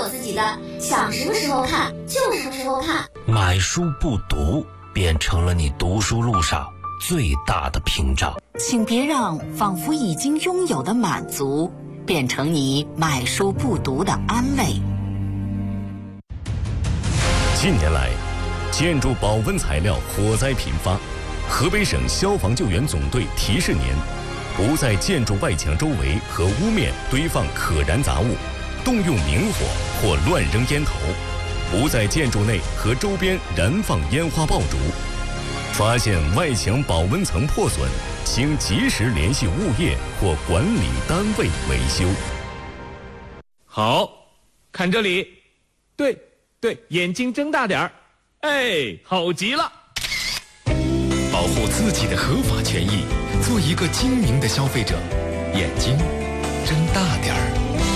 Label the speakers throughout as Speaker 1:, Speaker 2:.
Speaker 1: 有自己的，想什么时候看就什么时候看。
Speaker 2: 买书不读变成了你读书路上最大的屏障。
Speaker 3: 请别让仿佛已经拥有的满足变成你买书不读的安慰。
Speaker 4: 近年来，建筑保温材料火灾频发，河北省消防救援总队提示您：不在建筑外墙周围和屋面堆放可燃杂物，动用明火或乱扔烟头，不在建筑内和周边燃放烟花爆竹。发现外墙保温层破损，请及时联系物业或管理单位维修。
Speaker 5: 好，看这里，对，眼睛睁大点儿，哎，好极了！
Speaker 6: 保护自己的合法权益，做一个精明的消费者，眼睛睁大点儿。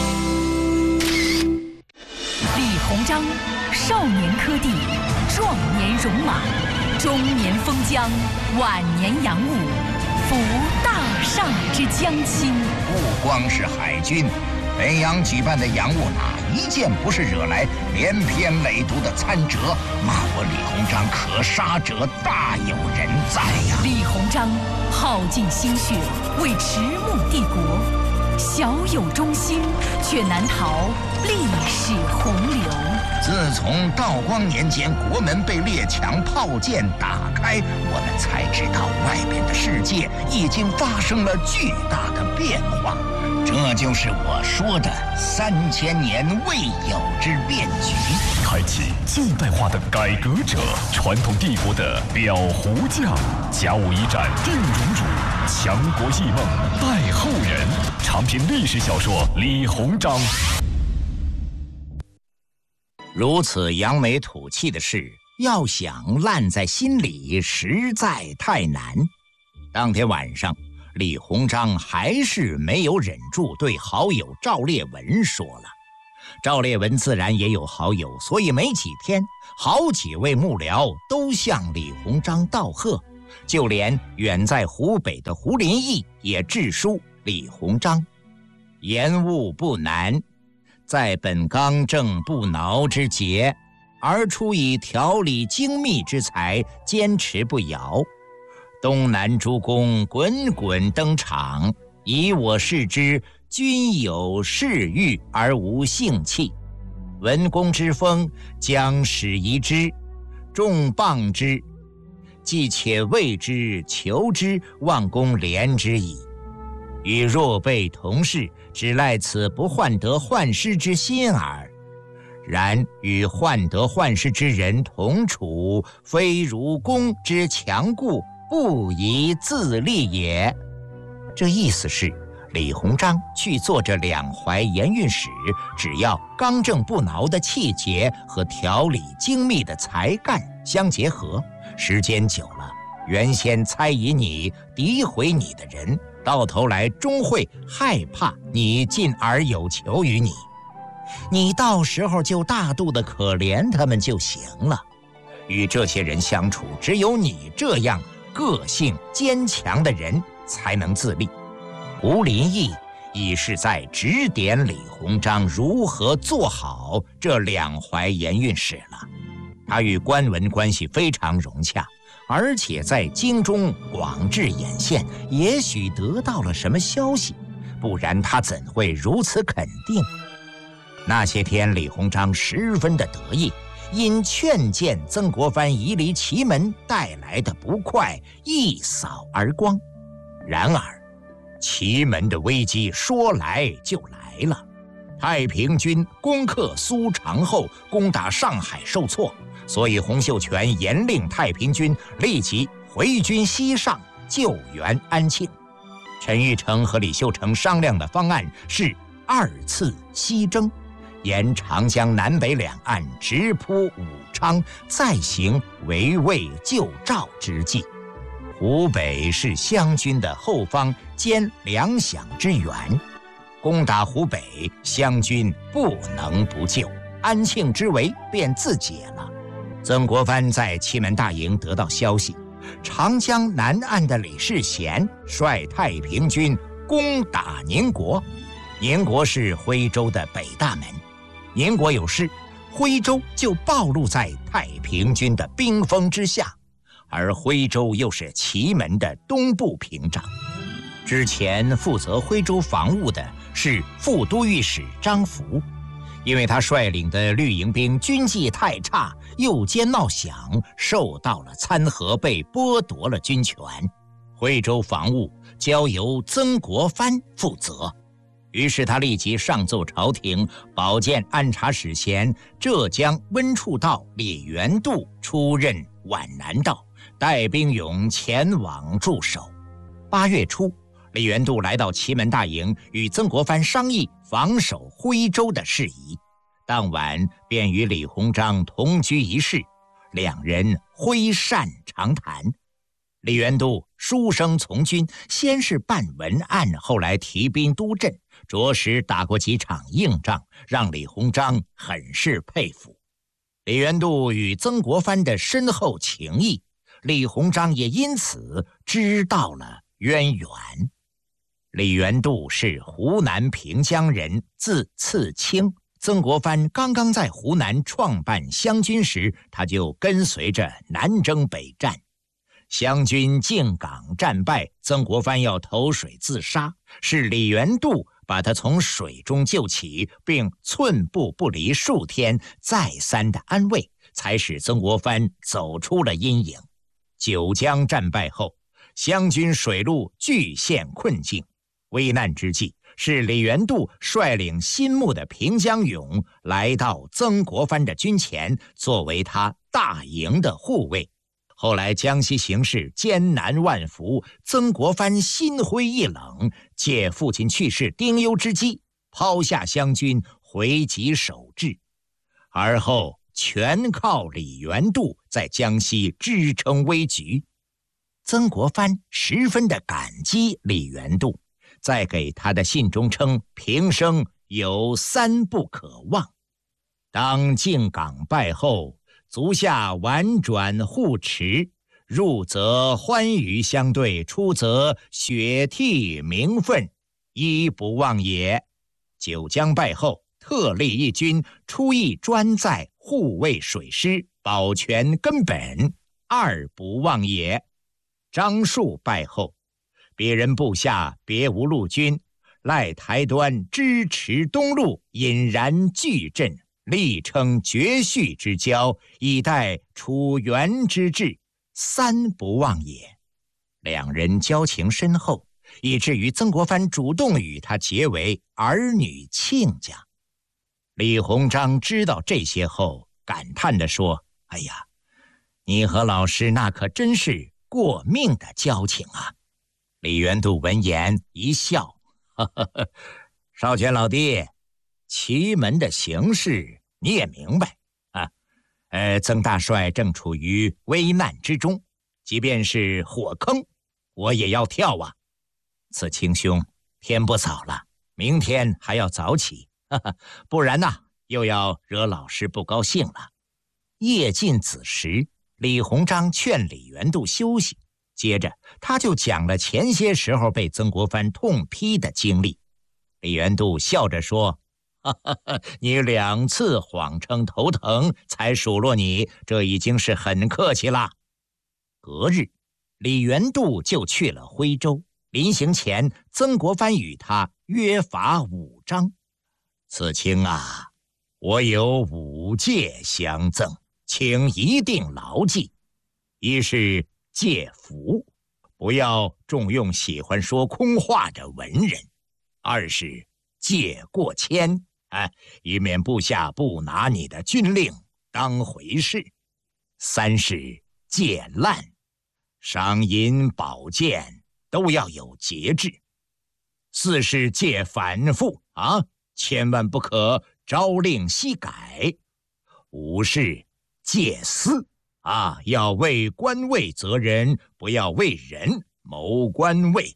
Speaker 7: 李鸿章，少年科第，壮年戎马，中年封疆，晚年洋务，服大厦之将倾。
Speaker 8: 不光是海军，北洋举办的洋务哪一件不是惹来连篇累牍的参折，骂我李鸿章可杀者大有人在呀！
Speaker 7: 李鸿章耗尽心血为迟暮帝国，小有忠心，却难逃历史洪流。
Speaker 8: 自从道光年间国门被列强炮舰打开，我们才知道外边的世界已经发生了巨大的变化。这就是我说的3000年未有之变局，
Speaker 4: 开启近代化的改革者，传统帝国的裱糊匠，甲午一战定荣辱，强国异梦待后人。长篇历史小说《李鸿章》。
Speaker 8: 如此扬眉吐气的事，要想烂在心里，实在太难。当天晚上，李鸿章还是没有忍住对好友赵烈文说了。赵烈文自然也有好友，所以没几天，好几位幕僚都向李鸿章道贺，就连远在湖北的胡林翼也致书李鸿章：言务不难，在本刚正不挠之节，而出以条理精密之才，坚持不摇。东南诸公滚滚登场，以我视之，均有嗜欲而无兴气。文公之风，将始宜之，重谤之，既且畏之求之，望公怜之矣。与若辈同事，只赖此不患得患失之心耳。然与患得患失之人同处，非如公之强固，不宜自立也。这意思是，李鸿章去做这两淮盐运使，只要刚正不挠的气节和条理精密的才干相结合，时间久了，原先猜疑你、诋毁你的人，到头来终会害怕你，进而有求于你。你到时候就大度的可怜他们就行了。与这些人相处，只有你这样个性坚强的人才能自立。胡林翼已是在指点李鸿章如何做好这两淮盐运使了。他与官文关系非常融洽，而且在京中广置眼线，也许得到了什么消息，不然他怎会如此肯定？那些天，李鸿章十分的得意，因劝谏曾国藩移离祁门带来的不快一扫而光。然而祁门的危机说来就来了。太平军攻克苏常后，攻打上海受挫，所以洪秀全严令太平军立即回军西上救援安庆。陈玉成和李秀成商量的方案是2次西征，沿长江南北两岸直扑武昌，再行围魏救赵之计。湖北是湘军的后方兼粮饷之源，攻打湖北，湘军不能不救，安庆之围便自解了。曾国藩在祁门大营得到消息，长江南岸的李世贤率太平军攻打宁国。宁国是徽州的北大门， 宁国有事，徽州就暴露在太平军的兵锋之下，而徽州又是祁门的东部屏障。之前负责徽州防务的是副都御史张福，因为他率领的绿营兵军纪太差，诱奸闹饷，受到了参合，被剥夺了军权。徽州防务交由曾国藩负责，于是他立即上奏朝廷，保荐按察使衔浙江温处道李元度出任皖南道，带兵勇前往驻守。8月初，李元度来到祁门大营，与曾国藩商议防守徽州的事宜。当晚便与李鸿章同居一室，两人挥扇长谈。李元度书生从军，先是办文案，后来提兵督阵，着实打过几场硬仗，让李鸿章很是佩服。李元度与曾国藩的深厚情谊，李鸿章也因此知道了渊源。李元度是湖南平江人，字次卿。曾国藩刚刚在湖南创办湘军时，他就跟随着南征北战。湘军靖港战败，曾国藩要投水自杀，是李元度把他从水中救起，并寸步不离数天，再三的安慰，才使曾国藩走出了阴影。九江战败后，湘军水路俱陷困境，危难之际，是李元度率领新募的平江勇来到曾国藩的军前，作为他大营的护卫。后来江西形势艰难万伏，曾国藩心灰意冷，借父亲去世丁忧之机，抛下湘军回籍守制，而后全靠李元度在江西支撑危局。曾国藩十分的感激李元度，在给他的信中称平生有3不可忘。当靖港败后，足下婉转护持，入则欢愉相对，出则血涕鸣愤，一不忘也。九江败后，特立一军，出役专在护卫水师，保全根本，二不忘也。张树败后，别人部下别无陆军，赖台端支持东路，引然巨阵，力称绝续之交，以待楚元之志，三不忘也。两人交情深厚，以至于曾国藩主动与他结为儿女亲家。李鸿章知道这些后，感叹地说：“哎呀，你和老师那可真是过命的交情啊！”李元度闻言一笑：“呵呵呵，少荃老弟，祁门的形势你也明白啊。曾大帅正处于危难之中，即便是火坑，我也要跳啊。此卿兄，天不早了，明天还要早起，不然呐，又要惹老师不高兴了。”夜近子时，李鸿章劝李元度休息，接着他就讲了前些时候被曾国藩痛批的经历。李元度笑着说：“你2次谎称头疼才数落你，这已经是很客气了。”隔日，李元度就去了徽州。临行前，曾国藩与他约法5章：“此卿啊，我有5戒相赠，请一定牢记。一是戒服，不要重用喜欢说空话的文人；二是戒过谦，以免部下不拿你的军令当回事；三是戒滥，赏银宝剑都要有节制；四是戒反复千万不可朝令夕改；五是戒私要为官位择人，不要为人谋官位。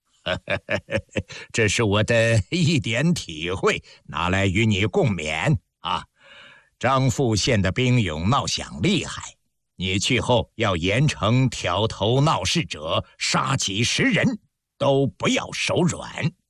Speaker 8: 这是我的一点体会，拿来与你共勉啊。张富县的兵勇闹饷厉害，你去后要严惩挑头闹事者，杀几10人，都不要手软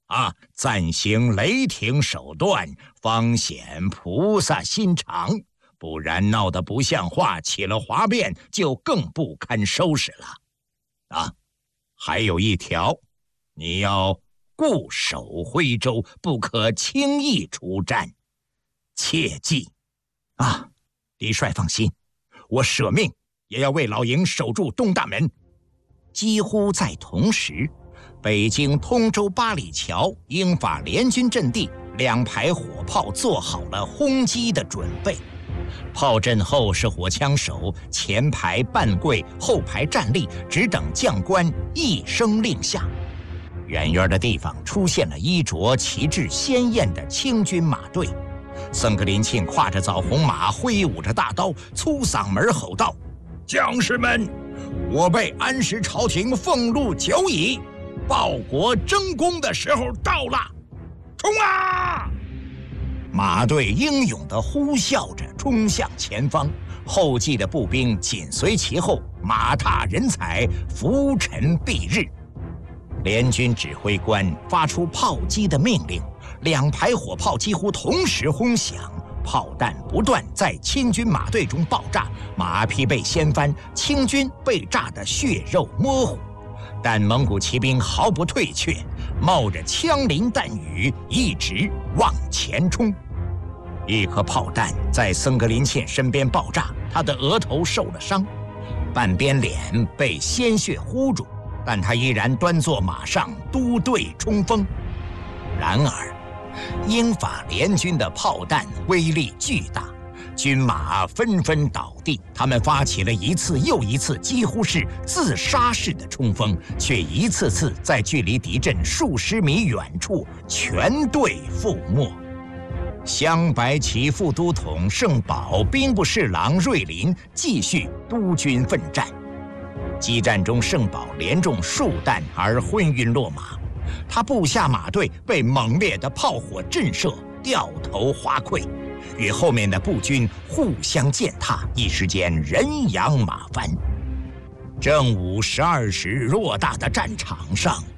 Speaker 8: 暂行雷霆手段，方显菩萨心肠，不然闹得不像话，起了哗变，就更不堪收拾了。还有一条，你要固守徽州，不可轻易出战，切记。狄帅放心，我舍命也要为老营守住东大门。几乎在同时，北京通州八里桥英法联军阵地2排火炮做好了轰击的准备。炮阵后是火枪手，前排半跪，后排站立，只等将官一声令下。远远的地方出现了衣着旗帜鲜艳的清军马队。僧格林沁跨着枣红马，挥舞着大刀，粗嗓门吼道：“将士们，我辈安时朝廷俸禄久矣，报国争功的时候到了，冲啊！”马队英勇地呼啸着冲向前方，后继的步兵紧随其后，马踏人踩，浮沉蔽日。联军指挥官发出炮击的命令，2排火炮几乎同时轰响，炮弹不断在清军马队中爆炸，马匹被掀翻，清军被炸得血肉模糊。但蒙古骑兵毫不退却，冒着枪林弹雨，一直往前冲。一颗炮弹在僧格林沁身边爆炸，他的额头受了伤，半边脸被鲜血糊住，但他依然端坐马上督队冲锋。然而，英法联军的炮弹威力巨大，军马纷纷倒地，他们发起了一次又一次几乎是自杀式的冲锋，却一次次在距离敌阵数十米远处全队覆没。镶白旗副都统盛宝、兵部侍郎瑞林继续督军奋战。激战中，盛宝连中数弹而昏晕落马，他部下马队被猛烈的炮火震慑，掉头滑溃，与后面的步军互相践踏，一时间人仰马翻。正午12时，偌大的战场上，